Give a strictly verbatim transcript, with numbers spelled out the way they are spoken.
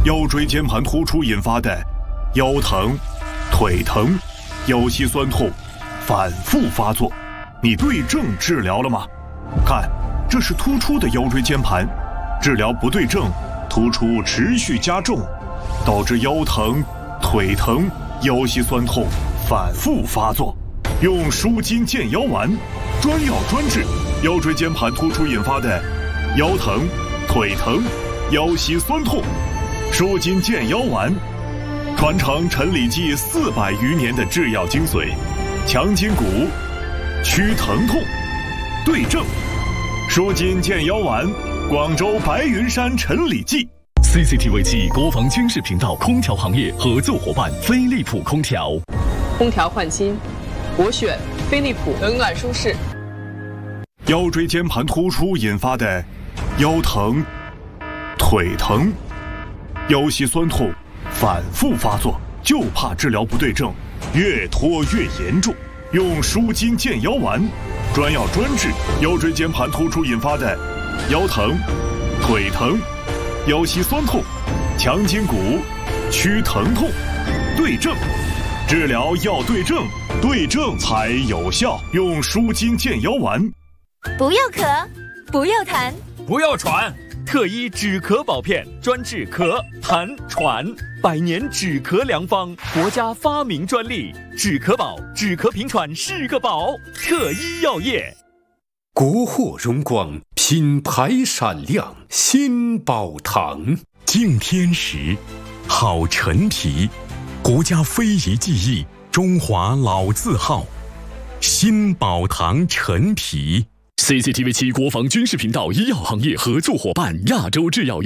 腰椎间盘突出引发的腰疼、腿疼、腰膝酸痛反复发作，你对症治疗了吗？看，这是突出的腰椎间盘，治疗不对症，突出持续加重，导致腰疼、腿疼、腰膝酸痛反复发作。用舒筋健腰丸，专药专治腰椎间盘突出引发的腰疼、腿疼、腰膝酸痛。舒筋健腰丸，传承陈李济四百余年的制药精髓，强筋骨，祛疼痛，对症。舒筋健腰丸，广州白云山陈李济。 C C T V 暨国防军事频道空调行业合作伙伴飞利浦空调。 空调换新，我选飞利浦，冷暖舒适。 腰椎间盘突出引发的腰疼、腿疼、腰膝酸痛反复发作，就怕治疗不对症，越拖越严重。用舒筋健腰丸，专药专治腰椎间盘突出引发的腰疼、腿疼、腰膝酸痛，强筋骨，祛疼痛，对症。治疗要对症，对症才有效。用舒筋健腰丸。 不要咳，不要痰， 不要喘。特医止咳保片，专治咳、痰、喘，百年止咳良方，国家发明专利。止咳宝，止咳平喘是个宝。特医药业。 国货荣光，品牌闪亮，新宝堂。 敬天时，好陈皮，国家非遗技艺，中华老字号。新宝堂陈皮。C C T V 七国防军事频道医药行业合作伙伴亚洲制药。